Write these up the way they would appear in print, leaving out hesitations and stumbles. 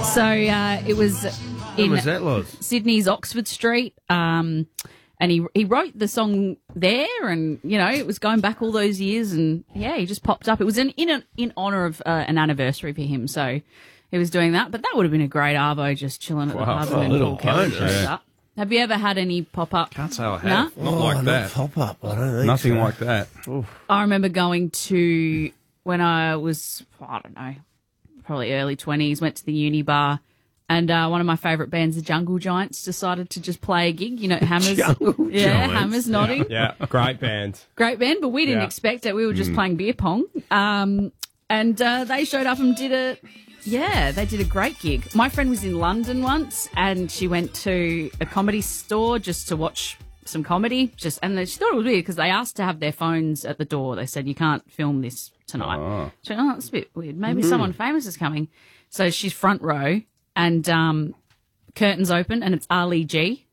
So it was When in was that, Loz? Sydney's Oxford Street, and he wrote the song there, and it was going back all those years, and he just popped up. It was in honour of an anniversary for him, so he was doing that. But that would have been a great arvo, just chilling at the pub and then Paul Kelly shows up. Have you ever had any pop up? Can't say I have. Not like that. Pop up. I don't think Nothing so. like that. I remember going to when I was probably early 20s. Went to the uni bar. And one of my favourite bands, the Jungle Giants, decided to just play a gig. Hammers. Jungle Giants. Hammers nodding. Yeah, great band. Great band, but we didn't Yeah. expect it. We were just playing beer pong. And they showed up and did they did a great gig. My friend was in London once, and she went to a comedy store just to watch some comedy. And she thought it was weird because they asked to have their phones at the door. They said, you can't film this tonight. She went, that's a bit weird. Maybe someone famous is coming. So she's front row. And curtains open, and it's Ali G,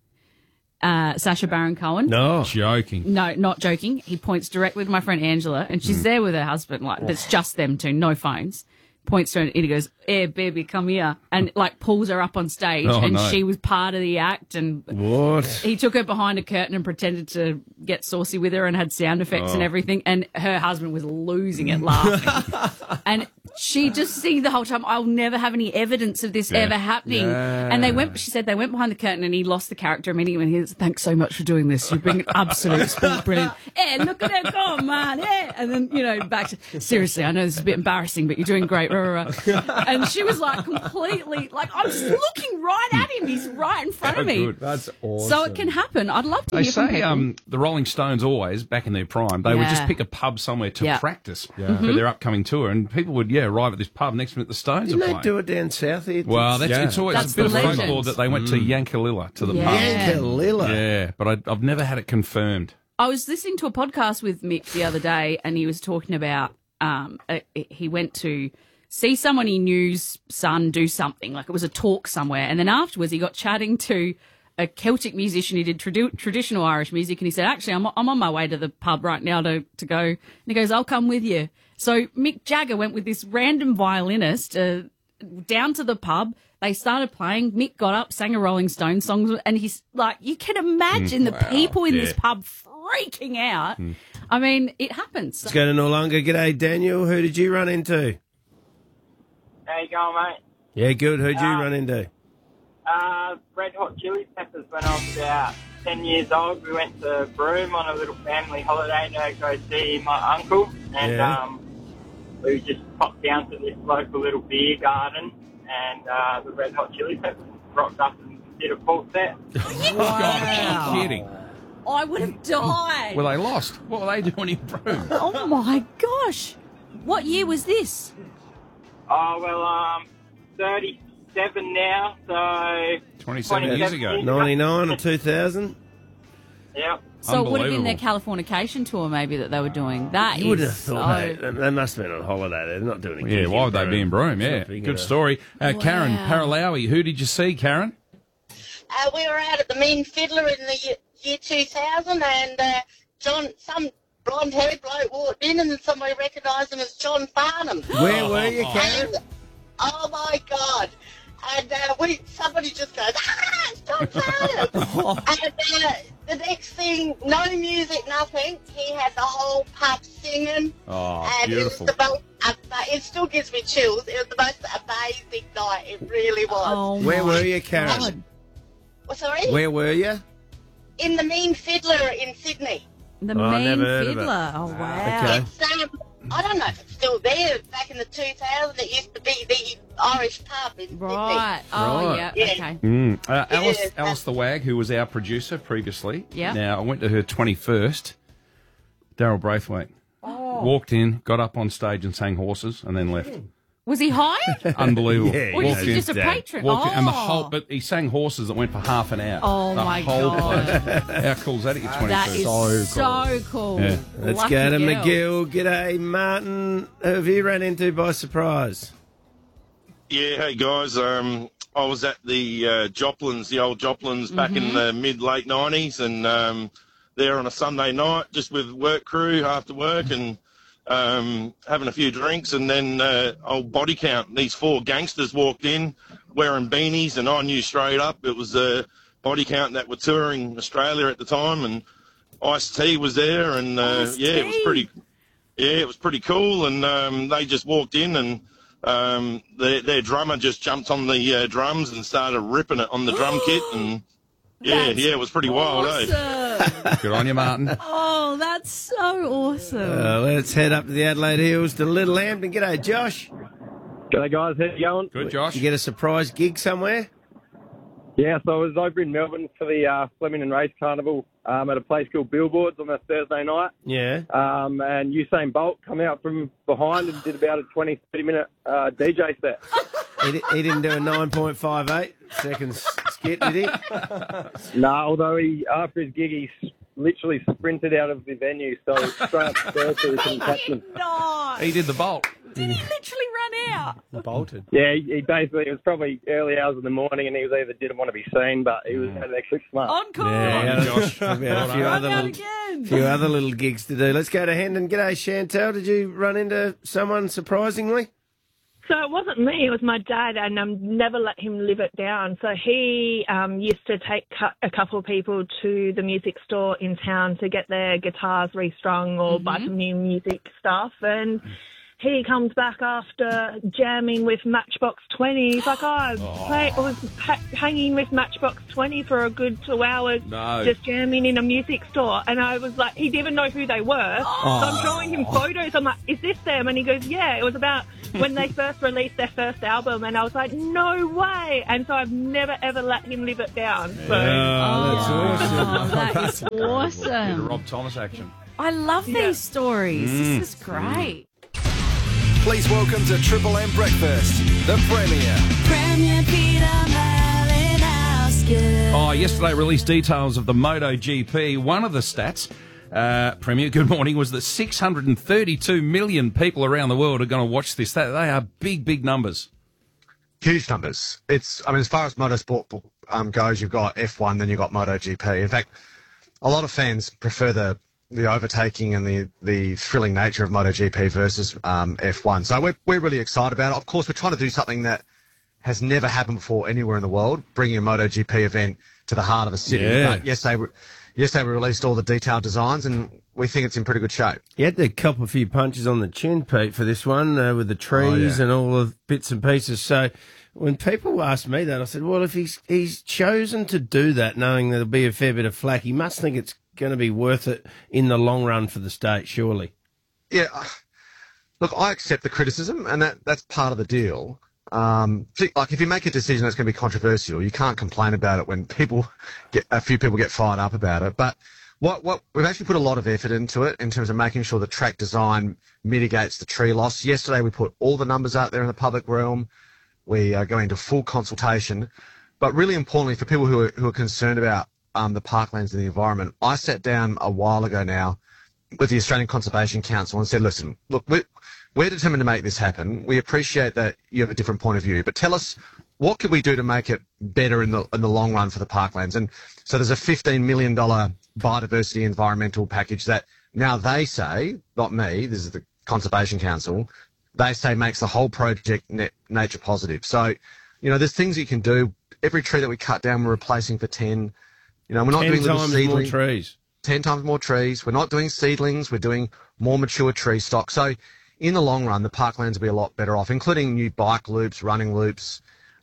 Sacha Baron Cohen. No. Joking. No, not joking. He points directly to my friend Angela, and she's there with her husband. It's just them two, no phones. Points to her, and he goes, "Hey, baby, come here," and pulls her up on stage, and no. she was part of the act. And What? he took her behind a curtain and pretended to get saucy with her, and had sound effects and everything. And her husband was losing it, laughing. And she just singing the whole time, I'll never have any evidence of this ever happening. And she said they went behind the curtain, and he lost the character immediately. And he said, thanks so much for doing this. You've been absolute sport, brilliant. Hey, look at her go, man. Hey. And then, back to, seriously, I know this is a bit embarrassing, but you're doing great. And she was completely, I'm just looking right at him. He's right in front of me. Good. That's awesome. So it can happen. I'd love to They hear from say people. the Rolling Stones always, back in their prime, they would just pick a pub somewhere to practice for their upcoming tour, and people would arrive at this pub next minute the Stones Didn't are they playing. do it down south here? Well, it's always That's a bit of the folklore legend. that they went to Yankalilla to the pub. Yankalilla. Yeah, but I've never had it confirmed. I was listening to a podcast with Mick the other day, and he was talking about he went to see someone he knew's son do something, like it was a talk somewhere, and then afterwards he got chatting to a Celtic musician who did traditional Irish music, and he said, actually, I'm on my way to the pub right now to go. And he goes, I'll come with you. So Mick Jagger went with this random violinist down to the pub. They started playing. Mick got up, sang a Rolling Stones song, and he's like, you can imagine the people in this pub freaking out. I mean, it happens. Let's go to Noarlunga. G'day, Daniel. Who did you run into? How you going, mate? Yeah, good. Who'd you run into? Red Hot Chili Peppers when I was about 10 years old. We went to Broome on a little family holiday to go see my uncle. And we just popped down to this local little beer garden, and the Red Hot Chili Peppers rocked up and did a full set. God, are you kidding? I would have died. Well, they lost. What were they doing in Broome? Oh, my gosh. What year was this? Oh, well, 37 now, so... 27 years ago. 99 or 2000? Yep. So it would have been their Unbelievable. Californication tour maybe that they were doing. That You would have is thought so... they must have been on holiday. They're not doing a gig Yeah, why in would they be in Broome? Yeah, Something, good story. Karen Paralawi, who did you see, Karen? We were out at the Mean Fiddler in the year 2000, and some blonde-haired bloke walked in, and somebody recognised him as John Farnham. Where were you, Karen? And, oh my God! And somebody just goes, it's John Farnham. And the next thing, no music, nothing. He had the whole pub singing. Oh, and beautiful. It still gives me chills. It was the most amazing night. It really was. Oh, Where my were you, Karen? God. Oh, sorry? Where were you? In the Mean Fiddler in Sydney. The Oh, I Mean never heard of it. Fiddler. Oh, wow. Okay. It's, I don't know if it's still there. Back in the 2000s, it used to be the Irish pub in Right. Oh, Right. yeah. Yeah. Okay. Alice the Wag, who was our producer previously. Yeah. Now, I went to her 21st. Daryl Braithwaite. Walked in, got up on stage and sang Horses, and then left. Was he hired? Unbelievable. Yeah, Or he is knows he just a that. patron? Walked in, and the Oh. whole, but he sang Horses that went for half an hour. Oh, The my whole God. place. How cool is that at your 21st? That is so cool. Yeah. Let's Lucky go to girl. McGill. G'day, Martin. Who have you ran into by surprise? Yeah, hey guys. I was at the Joplins, the old Joplins, back in the mid-late 90s, and there on a Sunday night, just with work crew after work, and having a few drinks, and then old Body Count. These four gangsters walked in, wearing beanies, and I knew straight up it was the Body Count that were touring Australia at the time, and Ice-T was there, and it was pretty cool, and they just walked in, and their drummer just jumped on the drums and started ripping it on the drum kit, and it was pretty wild, eh? Good on you, Martin. Oh, that's so awesome. Let's head up to the Adelaide Hills to Little Hampton. G'day, Josh. G'day, guys. How you going? Good, Josh. Did you get a surprise gig somewhere? Yeah, so I was over in Melbourne for the Flemington Race Carnival at a place called Billboards on a Thursday night. Yeah. And Usain Bolt come out from behind and did about a 20, 30-minute DJ set. He didn't do a 9.58 seconds skit, did he? No, although after his gig, he literally sprinted out of the venue, so straight upstairs so we couldn't catch him. He did the bolt. Did he literally run out? Bolted. Yeah, he basically, it was probably early hours of the morning, and he was either didn't want to be seen, but he was actually smart. Encore. Yeah, Josh. a few other little gigs to do. Let's go to Hendon. G'day, Chantel. Did you run into someone surprisingly? So it wasn't me, it was my dad, and never let him live it down. So he used to take a couple of people to the music store in town to get their guitars restrung or buy some new music stuff. And he comes back after jamming with Matchbox 20. He's like, I was hanging with Matchbox 20 for a good 2 hours, just jamming in a music store. And I was like, he didn't even know who they were. So I'm showing him photos. I'm like, is this them? And he goes, yeah, it was about when they first released their first album. And I was like, no way. And so I've never, ever let him live it down. So. That's awesome. That is Bit of awesome. Rob Thomas action. I love these stories. This is great. Please welcome to Triple M Breakfast, the Premier. Premier Peter Malinowski. Oh, yesterday released details of the MotoGP. One of the stats, Premier, good morning, was that 632 million people around the world are going to watch this. They are big, big numbers. Huge numbers. As far as motorsport goes, you've got F1, then you've got MotoGP. In fact, a lot of fans prefer the overtaking and the thrilling nature of MotoGP versus F1. So we're really excited about it. Of course, we're trying to do something that has never happened before anywhere in the world, bringing a MotoGP event to the heart of a city. Yeah. But yesterday we released all the detailed designs, and we think it's in pretty good shape. You had to cop a few punches on the chin, Pete, for this one, with the trees and all the bits and pieces. So when people asked me that, I said, well, if he's chosen to do that, knowing there'll be a fair bit of flack, he must think it's going to be worth it in the long run for the state, surely. Yeah. Look, I accept the criticism, and that's part of the deal. If you make a decision that's going to be controversial, you can't complain about it when a few people get fired up about it. But what we've actually put a lot of effort into it in terms of making sure the track design mitigates the tree loss. Yesterday we put all the numbers out there in the public realm. We are going to full consultation. But really importantly, for people who are concerned about the parklands and the environment, I sat down a while ago now with the Australian Conservation Council and said, listen, look, we're determined to make this happen. We appreciate that you have a different point of view, but tell us, what could we do to make it better in the long run for the parklands? And so there's a $15 million biodiversity environmental package that now they say, not me, this is the Conservation Council, they say makes the whole project nature positive. So, there's things you can do. Every tree that we cut down, we're replacing for 10. We're not doing little seedlings. 10 times more trees. 10 times more trees. We're not doing seedlings. We're doing more mature tree stock. So in the long run, the parklands will be a lot better off, including new bike loops, running loops,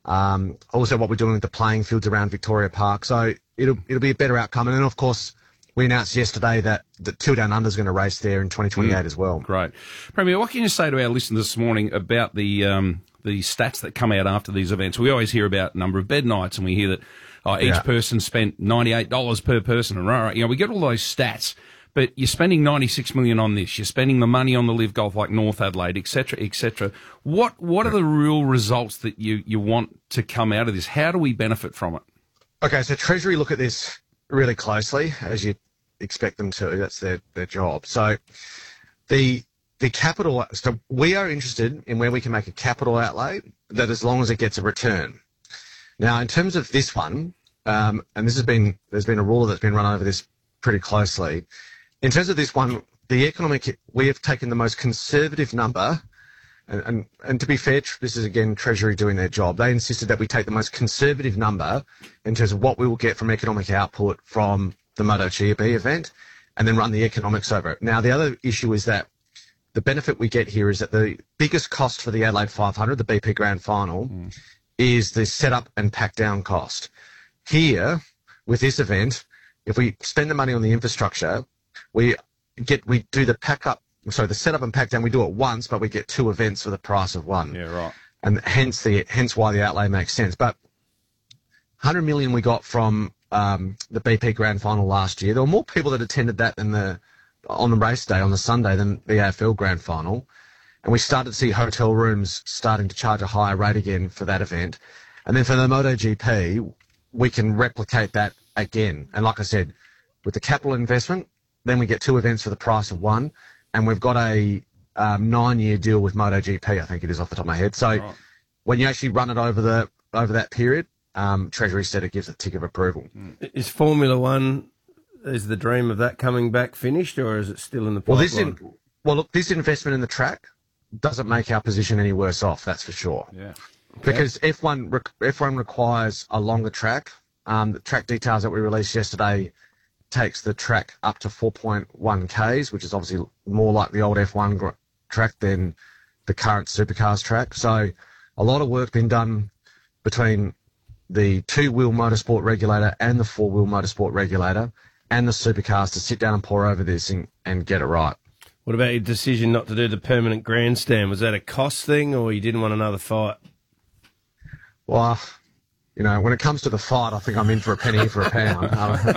also what we're doing with the playing fields around Victoria Park. So it'll be a better outcome. And then, of course, we announced yesterday that the Two Down Under is going to race there in 2028 as well. Great. Premier, what can you say to our listeners this morning about the stats that come out after these events? We always hear about number of bed nights, and we hear that each person spent $98 per person. And we get all those stats, but you're spending $96 million on this. You're spending the money on the Live Golf like North Adelaide, et cetera, et cetera. What are the real results that you want to come out of this? How do we benefit from it? Okay, so Treasury look at this really closely, as you expect them to. That's their job. So the capital. So we are interested in where we can make a capital outlay that, as long as it gets a return. Now, in terms of this one, and there's been a ruler that's been run over this pretty closely. In terms of this one, we have taken the most conservative number And to be fair, this is again Treasury doing their job. They insisted that we take the most conservative number in terms of what we will get from economic output from the MotoGP event, and then run the economics over it. Now, the other issue is that the benefit we get here is that the biggest cost for the Adelaide 500, the BP Grand Final, is the setup and pack down cost. Here, with this event, if we spend the money on the infrastructure, we do the the setup and pack down, we do it once, but we get 2 events for the price of one. Yeah, right. And hence why the outlay makes sense. But 100 million we got from the BP Grand Final last year. There were more people that attended that on the race day, on the Sunday, than the AFL Grand Final. And we started to see hotel rooms starting to charge a higher rate again for that event. And then for the MotoGP, we can replicate that again. And like I said, with the capital investment, then we get 2 events for the price of one. And we've got a 9-year deal with MotoGP, I think it is off the top of my head. So when you actually run it over that period, Treasury said it gives a tick of approval. Is Formula One, is the dream of that coming back finished, or is it still in the pipeline? Look, this investment in the track doesn't make our position any worse off, that's for sure. Yeah. Okay. Because F1 requires a longer track. The track details that we released yesterday takes the track up to 4.1 Ks, which is obviously more like the old F1 track than the current supercars track. So a lot of work been done between the 2-wheel motorsport regulator and the 4-wheel motorsport regulator and the supercars to sit down and pore over this and get it right. What about your decision not to do the permanent grandstand? Was that a cost thing, or you didn't want another fight? Well, when it comes to the fight, I think I'm in for a penny for a pound.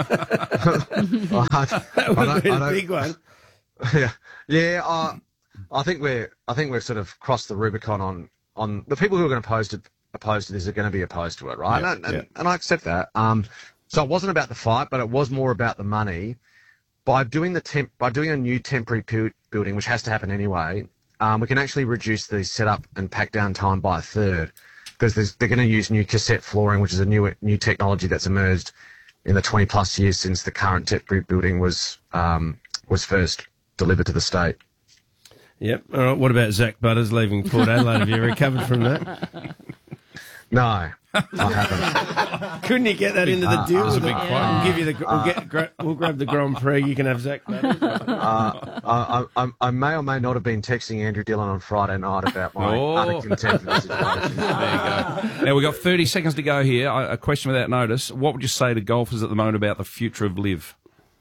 That would have been a big one. Yeah. I think we've sort of crossed the Rubicon on the people who are going to opposed to this are going to be opposed to it, right? Yeah, and I accept that. So it wasn't about the fight, but it was more about the money. By doing a new temporary building, which has to happen anyway, we can actually reduce the setup and pack down time by a third, because they're going to use new cassette flooring, which is a new technology that's emerged in the 20+ years since the current temporary building was first delivered to the state. Yep. All right. What about Zach Butters leaving Port Adelaide? Have you recovered from that? No, I haven't. Couldn't you get that into the deal? It's a big quote. We'll give you we'll grab the Grand Prix. You can have Zach Butters. I may or may not have been texting Andrew Dillon on Friday night about my utter contempt for the situation. There you go. Now, we've got 30 seconds to go here. A question without notice. What would you say to golfers at the moment about the future of LIV?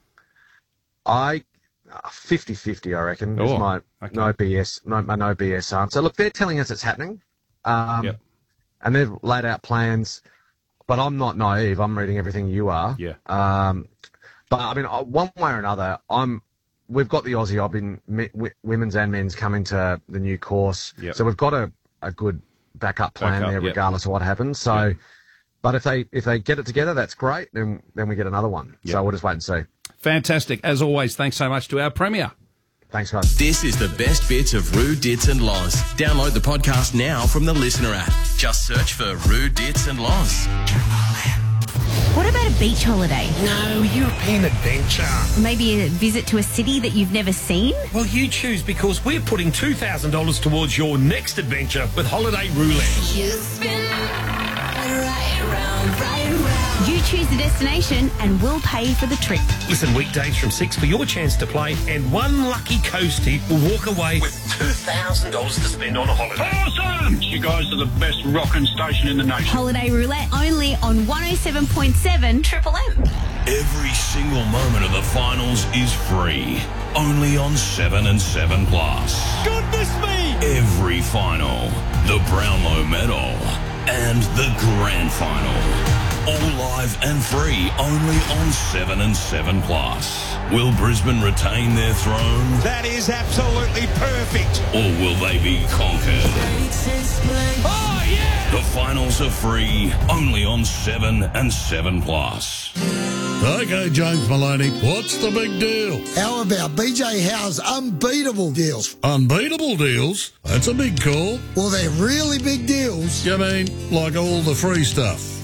50-50, I reckon, is my no BS answer. Look, they're telling us it's happening. Yep. And they've laid out plans, but I'm not naive. I'm reading everything you are. Yeah. But I mean, one way or another, we've got the Aussie Open, women's and men's coming to the new course. Yep. So we've got a good backup plan there, regardless of what happens. So, but if they get it together, that's great. Then we get another one. Yep. So we'll just wait and see. Fantastic. As always, thanks so much to our Premier. Thanks, guys. This is the best bits of Roo, Dits and Loz. Download the podcast now from the Listener app. Just search for Roo, Dits and Loz. What about a beach holiday? No, European adventure. Maybe a visit to a city that you've never seen? Well, you choose, because we're putting $2,000 towards your next adventure with Holiday Roulette. You spin right round. You choose the destination and we'll pay for the trip. Listen, weekdays from 6 for your chance to play, and one lucky coastie will walk away with $2,000 to spend on a holiday. Awesome! You guys are the best rockin' station in the nation. Holiday Roulette only on 107.7 Triple M. Every single moment of the finals is free. Only on 7 and 7 Plus. Goodness me! Every final, the Brownlow Medal, and the Grand Final. All live and free, only on 7 and 7 Plus. Will Brisbane retain their throne? That is absolutely perfect. Or will they be conquered? Oh, yeah! The finals are free, only on 7 and 7 Plus. Okay, James Maloney, what's the big deal? How about BJ Howe's unbeatable deals? Unbeatable deals? That's a big call. Well, they're really big deals. You mean like all the free stuff?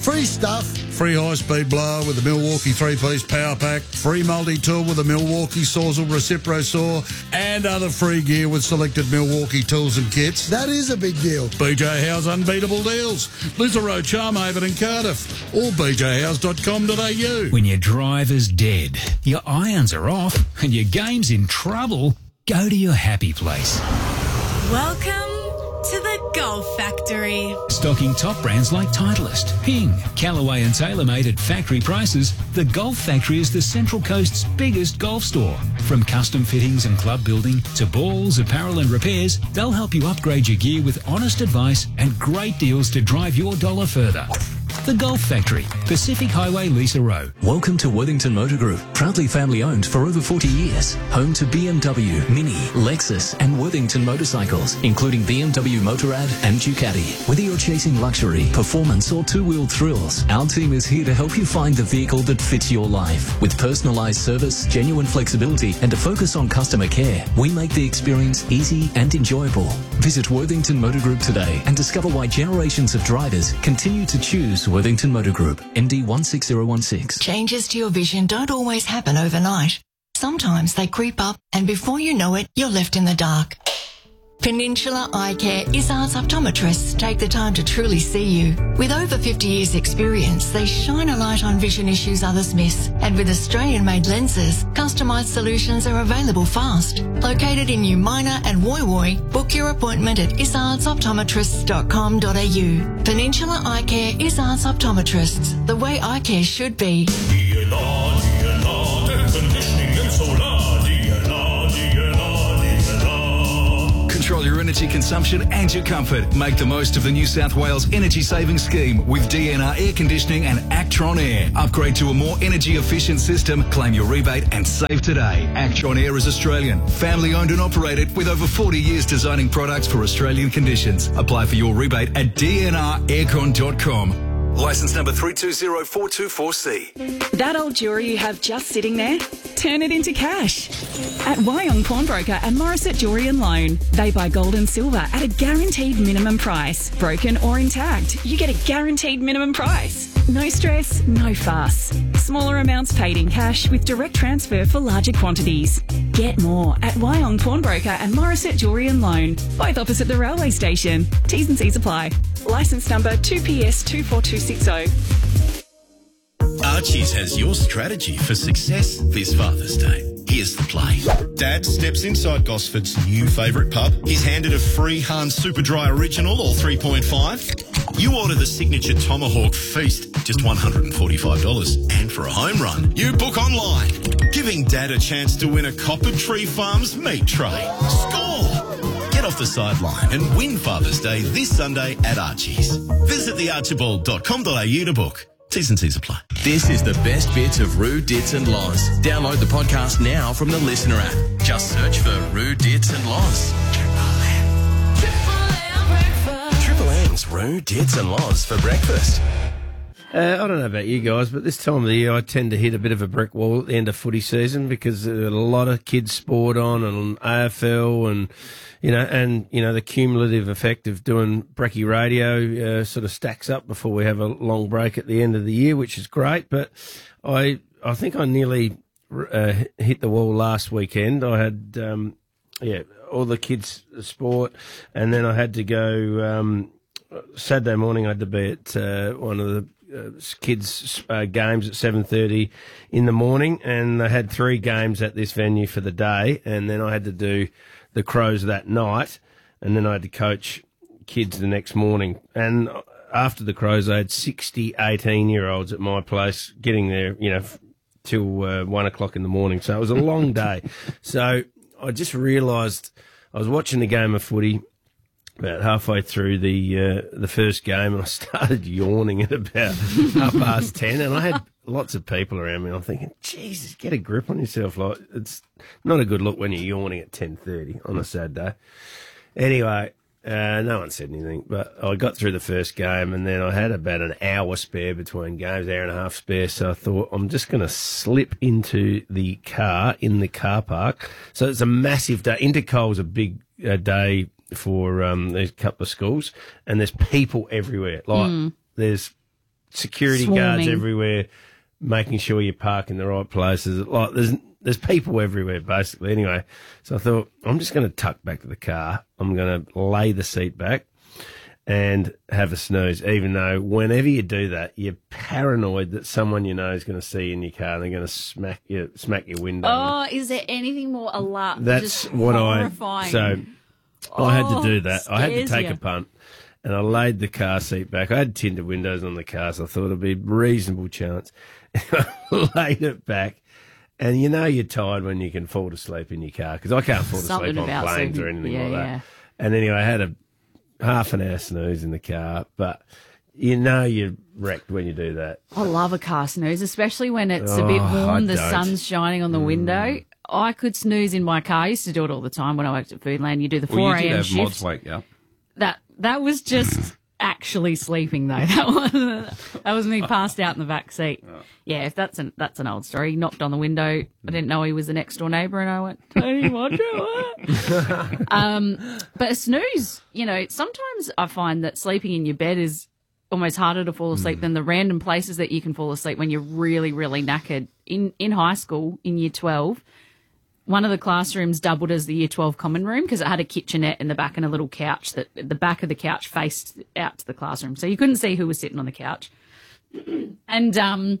Free stuff. Free high-speed blower with the Milwaukee 3-piece power pack, free multi-tool with the Milwaukee Sawzall Recipro Saw, and other free gear with selected Milwaukee tools and kits. That is a big deal. BJ Howe's Unbeatable Deals, Lisarow, Charmhaven and Cardiff, or bjhouse.com.au. When your driver's dead, your irons are off, and your game's in trouble, go to your happy place. Welcome to the Golf Factory. Stocking top brands like Titleist, Ping, Callaway and TaylorMade at factory prices, the Golf Factory is the Central Coast's biggest golf store. From custom fittings and club building to balls, apparel and repairs, they'll help you upgrade your gear with honest advice and great deals to drive your dollar further. The Golf Factory, Pacific Highway, Lisa Row. Welcome to Worthington Motor Group, proudly family owned for over 40 years. Home to BMW, Mini, Lexus and Worthington motorcycles, including BMW Motorrad and Ducati. Whether you're chasing luxury, performance or two-wheel thrills, our team is here to help you find the vehicle that fits your life. With personalised service, genuine flexibility and a focus on customer care, we make the experience easy and enjoyable. Visit Worthington Motor Group today and discover why generations of drivers continue to choose Worthington Motor Group, MD 16016. Changes to your vision don't always happen overnight. Sometimes they creep up and before you know it, you're left in the dark. Peninsula Eye Care Izzard's optometrists take the time to truly see you. With over 50 years experience, they shine a light on vision issues others miss. And with Australian-made lenses, customised solutions are available fast. Located in New Minor and Woy Woy, book your appointment at izzardsoptometrists.com.au. Peninsula Eye Care Izzard's Optometrists, the way eye care should be. Control your energy consumption and your comfort. Make the most of the New South Wales Energy Saving Scheme with DNR Air Conditioning and Actron Air. Upgrade to a more energy efficient system, claim your rebate and save today. Actron Air is Australian, family owned and operated with over 40 years designing products for Australian conditions. Apply for your rebate at dnraircon.com. Licence number 320424C. That old jewellery you have just sitting there? Turn it into cash. At Wyong Pawnbroker and Morissette Jewellery and Loan, they buy gold and silver at a guaranteed minimum price. Broken or intact, you get a guaranteed minimum price. No stress, no fuss. Smaller amounts paid in cash with direct transfer for larger quantities. Get more at Wyong Pawnbroker and Morissette Jewellery and Loan, both opposite the railway station. T's and C's apply. Licence number 2PS24260. Archie's has your strategy for success this Father's Day. Here's the play. Dad steps inside Gosford's new favourite pub. He's handed a free Hans Super Dry Original, or 3.5. You order the signature Tomahawk Feast, just $145. And for a home run, you book online, giving Dad a chance to win a Copper Tree Farms meat tray. Score! Get off the sideline and win Father's Day this Sunday at Archie's. Visit thearchibald.com.au to book. T's and C's apply. This is the best bits of Roo, Dits and Loz. Download the podcast now from the Listener app. Just search for Roo, Dits and Loz. Triple M's Roo, Dits and Loz for breakfast. I don't know about you guys, but this time of the year I tend to hit a bit of a brick wall at the end of footy season because there's a lot of kids sport on AFL and the cumulative effect of doing brekkie radio sort of stacks up before we have a long break at the end of the year, which is great. But I think I nearly hit the wall last weekend. I had all the kids sport, and then I had to go Saturday morning. I had to be at one of the kids' games at 7:30 in the morning, and they had 3 games at this venue for the day, and then I had to do the Crows that night, and then I had to coach kids the next morning. And after the Crows, I had 60 18-year-olds at my place getting there, till 1 o'clock in the morning. So it was a long day. So I just realised I was watching the game of footy about halfway through the first game, and I started yawning at about 10:30, and I had lots of people around me. And I'm thinking, Jesus, get a grip on yourself. Like, it's not a good look when you're yawning at 10:30 on a Saturday. Anyway, no one said anything, but I got through the first game, and then I had about an hour spare between games, hour and a half spare. So I thought, I'm just going to slip into the car in the car park. So it's a massive day. Intercol's a big day for these couple of schools, and there's people everywhere. Like there's security guards everywhere, making sure you park in the right places. Like there's people everywhere, basically. Anyway, so I thought, I'm just going to tuck back to the car. I'm going to lay the seat back and have a snooze, even though whenever you do that, you're paranoid that someone you know is going to see you in your car and they're going to smack your window. Oh, is there anything more alarming? That's just what horrifying. I had to do that. I had to scares take you. a punt, and I laid the car seat back. I had tinted windows on the car, so I thought it'd be a reasonable chance. I laid it back. And you know you're tired when you can fall asleep in your car, because I can't fall Something asleep on about planes sleeping. or anything Yeah, like that. yeah. And anyway, I had a half an hour snooze in the car, but you know you're wrecked when you do that. I love a car snooze, especially when it's a bit I warm, the don't. sun's shining on the window. I could snooze in my car. I used to do it all the time when I worked at Foodland. You do the 4 Well, you did a.m. have shift. mods wake you up. That was just actually sleeping, though. That was me passed out in the back seat. Yeah, if that's an old story. He knocked on the window. I didn't know he was the next door neighbour, and I went, Tony, watch out. But a snooze, sometimes I find that sleeping in your bed is almost harder to fall asleep than the random places that you can fall asleep when you're really, really knackered. In high school, in year 12, one of the classrooms doubled as the year 12 common room because it had a kitchenette in the back and a little couch that the back of the couch faced out to the classroom. So you couldn't see who was sitting on the couch. And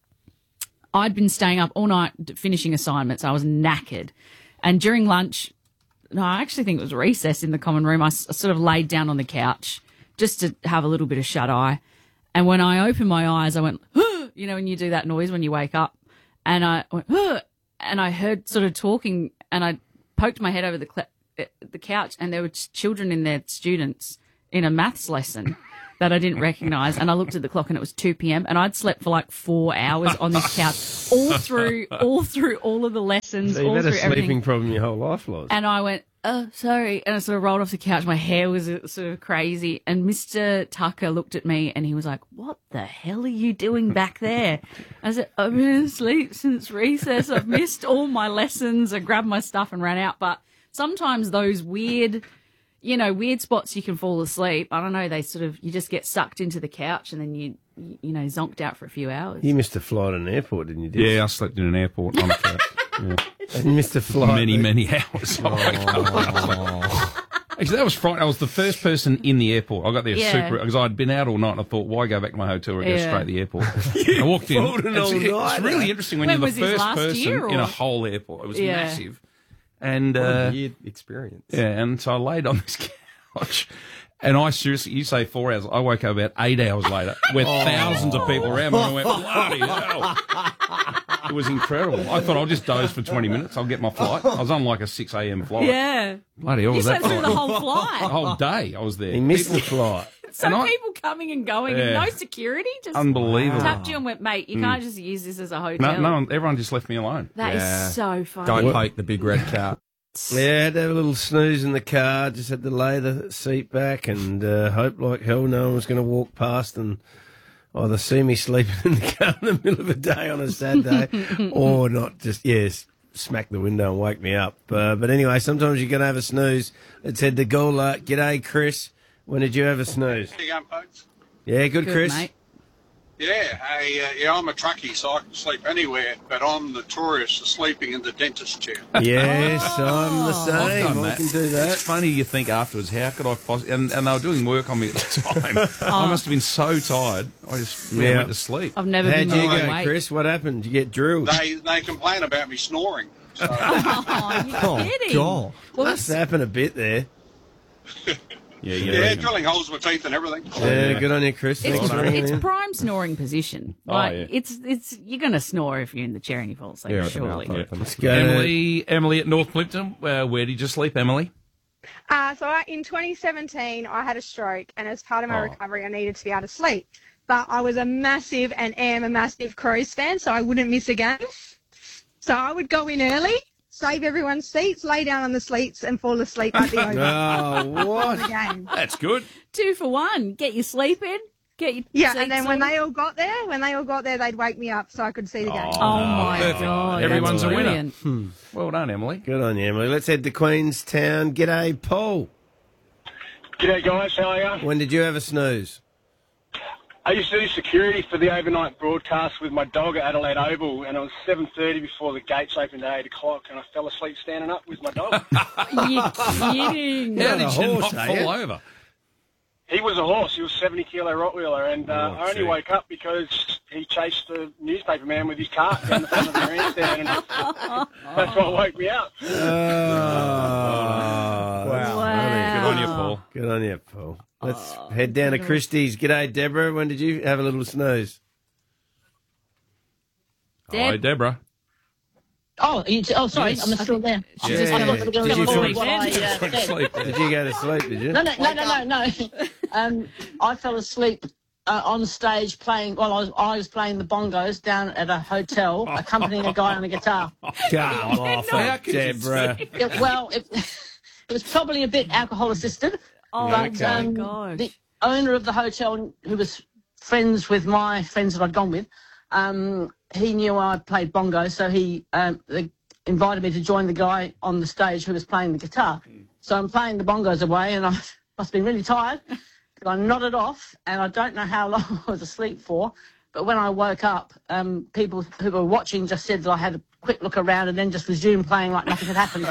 I'd been staying up all night finishing assignments. I was knackered. And during lunch, no, I actually think it was recess in the common room, I sort of laid down on the couch just to have a little bit of shut-eye. And when I opened my eyes, I went, when you do that noise when you wake up. And I went, and I heard sort of talking, and I poked my head over the couch, and there were children in there, students, in a maths lesson that I didn't recognise. And I looked at the clock, and it was 2 p.m, and I'd slept for like 4 hours on this couch, all through all of the lessons, So all you've had through a sleeping everything. problem your whole life, Loz. And I went, oh, sorry. And I sort of rolled off the couch. My hair was sort of crazy. And Mr. Tucker looked at me and he was like, what the hell are you doing back there? I said, I've been asleep since recess. I've missed all my lessons. I grabbed my stuff and ran out. But sometimes those weird spots you can fall asleep. I don't know. You just get sucked into the couch and then you zonked out for a few hours. You missed a flight at an airport, didn't you? Yeah, I slept in an airport on a couch. Yeah. And you missed a flight. Many hours. Actually, that was frightening. I was the first person in the airport. I got there super because I'd been out all night and I thought, why go back to my hotel or go straight to the airport? I walked in. It's really interesting when you're the first person in a whole airport. It was massive. And what a weird experience. Yeah, and so I laid on this couch. And I seriously, you say 4 hours, I woke up about 8 hours later with thousands of people around me and I went, bloody hell. It was incredible. I thought I'll just doze for 20 minutes. I'll get my flight. I was on like a 6 a.m. flight. Yeah. Bloody hell. You slept through the whole flight. The whole day I was there. He missed the flight. People coming and going and no security. Just unbelievable. Tapped you and went, mate, you can't just use this as a hotel. No, everyone just left me alone. That is so funny. Don't poke the big red cat. Yeah, I had to have a little snooze in the car, just had to lay the seat back and hope like hell no one was going to walk past and either see me sleeping in the car in the middle of the day on a Saturday or not just, smack the window and wake me up. But anyway, sometimes you're going to have a snooze. Let's head to Gawler. G'day, Chris. When did you have a snooze? How you going, folks? Yeah, good Chris. Mate. Yeah, I'm a truckie, so I can sleep anywhere, but I'm notorious for sleeping in the dentist chair. Yes, I'm the same. I've done I that. can do that. It's funny you think afterwards, how could I possibly... And they were doing work on me at the time. I must have been so tired, I just went to sleep. I've never How'd been you more go, awake. Chris? What happened? Did you get drilled? They complain about me snoring. So. You're kidding. God. Well, Must happen a bit there. Yeah, drilling holes in my teeth and everything. Yeah, good on you, Chris. Thanks for ringing It's in. prime snoring position. Like, it's you're going to snore if you're in the chair and you fall asleep, surely. Let's go. Emily at North Plimpton, where did you sleep, Emily? In 2017, I had a stroke, and as part of my recovery, I needed to be able to sleep. But I was am a massive Crows fan, so I wouldn't miss a game. So I would go in early, save everyone's seats, lay down on the seats, and fall asleep at the over. Oh, what? The game. That's good. 2 for 1. Get your sleep in. Get your Yeah, seats and then when on. they all got there, they'd wake me up so I could see the game. Oh my God. Everyone's that's a winner. brilliant. Well done, Emily. Good on you, Emily. Let's head to Queenstown. G'day, Paul. G'day, guys. How are you? When did you have a snooze? I used to do security for the overnight broadcast with my dog at Adelaide Oval, and it was 7:30 before the gates opened at 8 o'clock, and I fell asleep standing up with my dog. You're kidding. How did you not fall over? He was a horse. He was a 70-kilo Rottweiler, and I only woke up because he chased the newspaper man with his cart down the front of the grandstand, and that's what woke me up. Wow. Good on you, Paul. Good on you, Paul. Let's head down to Christie's. G'day, Deborah. When did you have a little snooze? Hi, Deborah. Oh, sorry, Yes. I'm still there. Did you go to sleep, did you? No. I fell asleep on stage playing, I was playing the bongos down at a hotel, accompanying a guy on a guitar. Come off it, Deborah. It was probably a bit alcohol-assisted. Oh, but, my gosh. The owner of the hotel, who was friends with my friends that I'd gone with, he knew I played bongo, so he invited me to join the guy on the stage who was playing the guitar. So I'm playing the bongos away, and I must have been really tired, because I nodded off, and I don't know how long I was asleep for, but when I woke up, people who were watching just said that I had a quick look around and then just resumed playing like nothing had happened.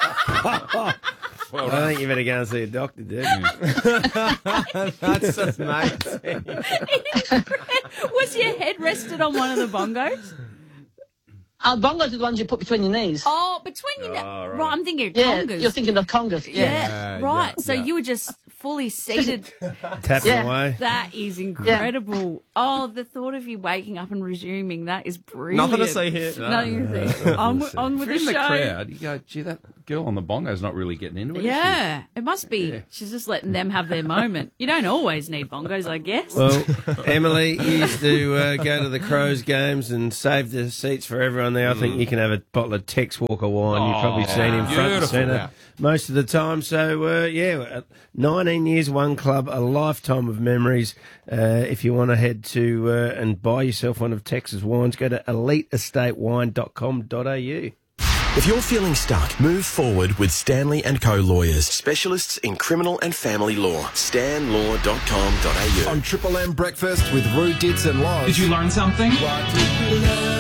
Well, I think you better go and see a doctor, dude. That's amazing. Was your head rested on one of the bongos? Bongos are the ones you put between your knees. Oh, between your knees. Right, I'm thinking of Yeah, congas. you're thinking of congas. Yeah, right. So you were just fully seated. Tapping away. That is incredible. Oh, the thought of you waking up and resuming, that is brilliant. Nothing to see here. Nothing to see. On with the In the show. crowd, you go, gee, that girl on the bongo's not really getting into it. Yeah, it must be. She's just letting them have their moment. You don't always need bongos, I guess. Well, Emily used to go to the Crows games and save the seats for everyone there. I think you can have a bottle of Tex Walker wine. You've probably seen him front and centre most of the time. So, 19 years, one club, a lifetime of memories. If you want to head to and buy yourself one of Tex's wines, go to eliteestatewine.com.au. If you're feeling stuck, move forward with Stanley & Co Lawyers, specialists in criminal and family law. stanlaw.com.au. On Triple M Breakfast with Roo, Dits and Loz. Did you learn something? What did we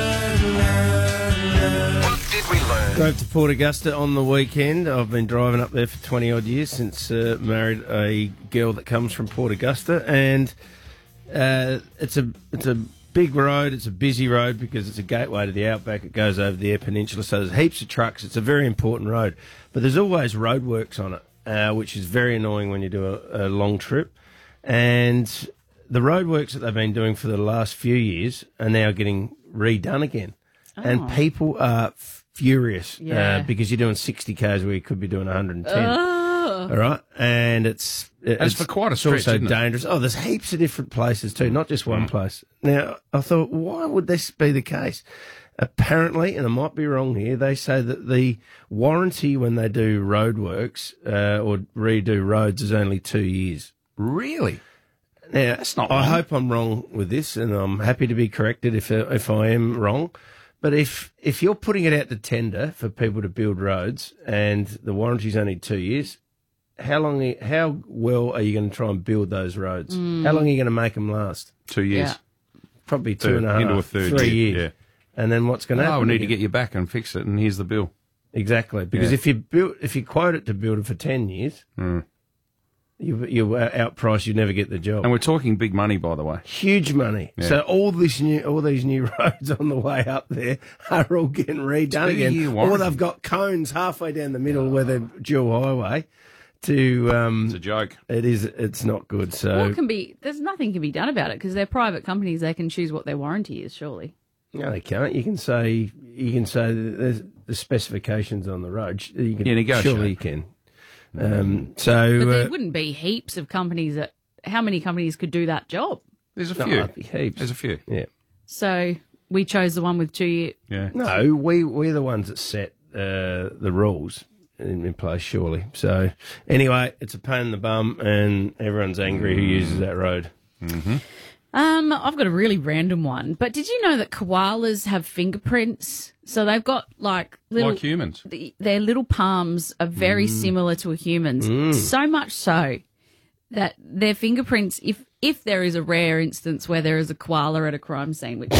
learn? Drove to Port Augusta on the weekend. I've been driving up there for 20 odd years since married a girl that comes from Port Augusta, and it's a big road. It's a busy road because it's a gateway to the outback. It goes over the Eyre Peninsula, so there's heaps of trucks. It's a very important road, but there's always roadworks on it, which is very annoying when you do a long trip. And the roadworks that they've been doing for the last few years are now getting redone again, and people are furious because you're doing 60 k's where you could be doing 110. All right, and it's for quite a stretch, also isn't it? dangerous. Oh, there's heaps of different places too, not just one place. Now, I thought, why would this be the case? Apparently, and I might be wrong here, they say that the warranty when they do roadworks or redo roads is only 2 years. Really? Now, That's not I wrong. hope I'm wrong with this, and I'm happy to be corrected if I am wrong. But if you're putting it out to tender for people to build roads and the warranty's only 2 years, how well are you going to try and build those roads? How long are you going to make them last? 2 years. Yeah. Probably two and a half, Into a third 3 year, years. yeah. And then what's going to happen? Oh, we need to get you back and fix it, and here's the bill. Exactly, because if you quote it to build it for 10 years, you outprice, you never get the job. And we're talking big money, by the way. Huge money. Yeah. So all these new roads on the way up there are all getting redone again. 2 year Or warranty. they've got cones halfway down the middle where they're dual highway. It's a joke. It's not good. So There's nothing can be done about it because they're private companies. They can choose what their warranty is, surely. no, they can't. You can say that there's the specifications on the road. You can, negotiate. surely you can. But there wouldn't be heaps of companies how many companies could do that job? There's a No, few. it'd be heaps. There's a few. Yeah. So we chose the one with 2 year. Yeah. No, we're the ones that set the rules in place, surely. So anyway, it's a pain in the bum, and everyone's angry who uses that road. Mm-hmm. I've got a really random one, but did you know that koalas have fingerprints? So they've got like humans. Their little palms are very similar to a human's. So much so that their fingerprints, if there is a rare instance where there is a koala at a crime scene, which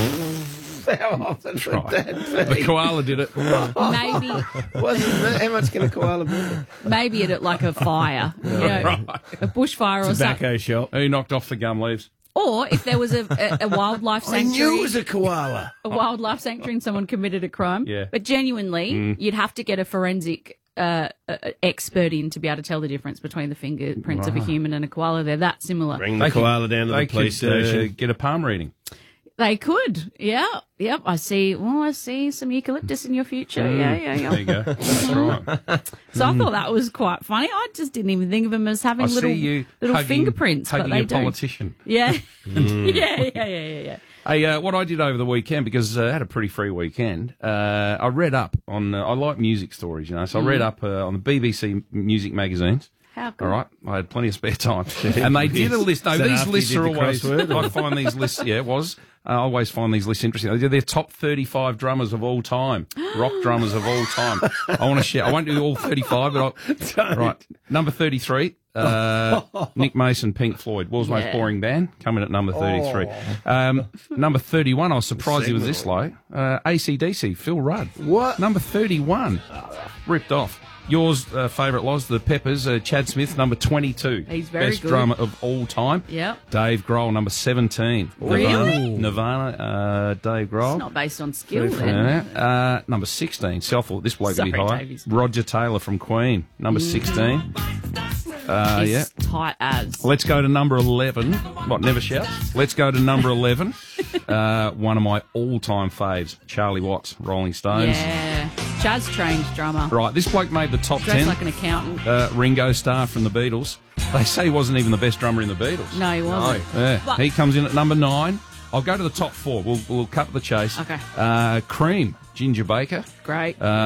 How often would that be? The koala did it. maybe How much can a koala be? maybe at like a fire, you know, a bushfire or something. Tobacco shop. Who knocked off the gum leaves? Or if there was a wildlife I sanctuary. knew it was a koala. A wildlife sanctuary and someone committed a crime. Yeah. But genuinely, you'd have to get a forensic expert in to be able to tell the difference between the fingerprints of a human and a koala. They're that similar. Bring the koala down to the police station. Get a palm reading. They could. Yeah. Yep. I see some eucalyptus in your future. Yeah. There you go. That's right. So I thought that was quite funny. I just didn't even think of them as having I see you little hugging, fingerprints, hugging but they a do. politician. Yeah. Yeah. Hey, what I did over the weekend, because I had a pretty free weekend, I read up on, I like music stories, you know, so I read up on the BBC music magazines. How good. All right, I had plenty of spare time. And they did a list. No, Is that these after lists you are did the always, crossword? I find these lists, yeah, it was. I always find these lists interesting. They did their top 35 drummers of all time, rock drummers of all time. I want to share, I won't do all 35, but right, number 33. Nick Mason, Pink Floyd, world's most boring band, coming at number 33. Number 31, I was surprised he was this low. AC/DC, Phil Rudd. What? Number 31, ripped off. Yours favourite, Loz, the Peppers, Chad Smith, number 22. He's very Best good. drummer of all time. Yep. Dave Grohl, number 17. Really? Nirvana, Dave Grohl. It's not based on skill then. Number 16. See, I thought this bloke would be Sorry, high. Davies. Roger Taylor from Queen, number 16. He's tight as. Let's go to number 11. What, never shout? Let's go to number 11. One of my all-time faves, Charlie Watts, Rolling Stones. Yeah. Jazz-trained drummer. Right, this bloke made the top Dressed 10. like an accountant. Ringo Starr from the Beatles. They say he wasn't even the best drummer in the Beatles. No, he wasn't. Yeah. But- He comes in at number 9. I'll go to the top 4. We'll cut to the chase. Okay. Cream, Ginger Baker. Great.